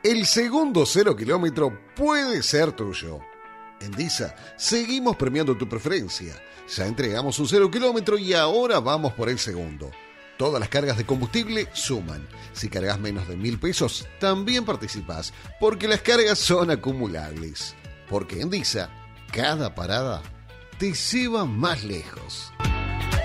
El segundo 0 kilómetro puede ser tuyo. En Disa seguimos premiando tu preferencia. Ya entregamos un 0 kilómetro y ahora vamos por el segundo. Todas las cargas de combustible suman. Si cargas menos de 1.000 pesos, también participás, porque las cargas son acumulables. Porque en Disa, cada parada te lleva más lejos.